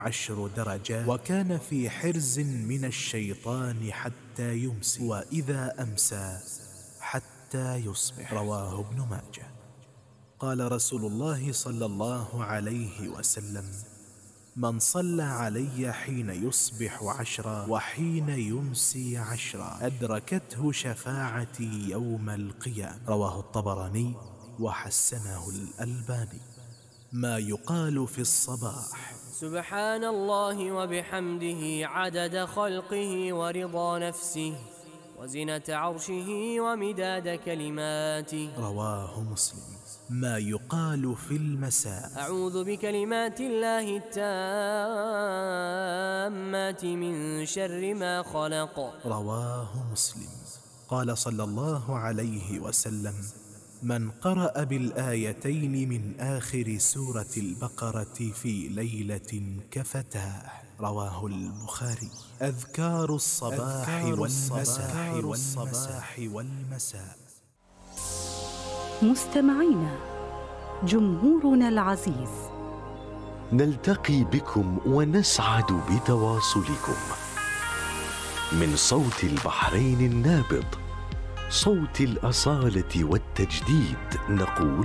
10 درجات، وكان في حرز من الشيطان حتى يمسي، وإذا أمسى حتى يصبح. رواه ابن ماجه. قال رسول الله صلى الله عليه وسلم: من صلى علي حين يصبح 10 وحين يمسي 10 أدركته شفاعتي يوم القيامة. رواه الطبراني وحسنه الألباني. ما يقال في الصباح: سبحان الله وبحمده عدد خلقه ورضا نفسه وزنة عرشه ومداد كلماته. رواه مسلم. ما يقال في المساء: أعوذ بكلمات الله التامات من شر ما خلق. رواه مسلم. قال صلى الله عليه وسلم: من قرأ بالآيتين من آخر سورة البقرة في ليلة كفتاه. رواه البخاري. أذكار الصباح والمساء. مستمعينا، جمهورنا العزيز، نلتقي بكم ونسعد بتواصلكم من صوت البحرين النابض، صوت الأصالة والتجديد، نقول: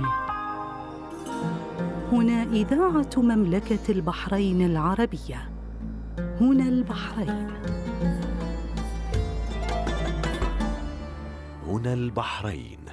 هنا إذاعة مملكة البحرين العربية، هنا البحرين. هنا البحرين.